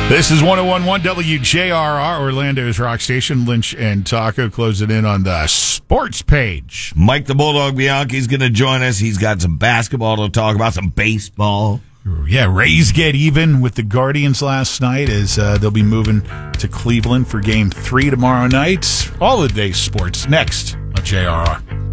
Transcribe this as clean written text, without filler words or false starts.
This is 101.1 WJRR, Orlando's rock station. Lynch and Taco closing in on the sports page. Mike the Bulldog Bianchi is going to join us. He's got some basketball to talk about, some baseball. Yeah, Rays get even with the Guardians last night as they'll be moving to Cleveland for Game 3 tomorrow night. All the day sports next on JRR.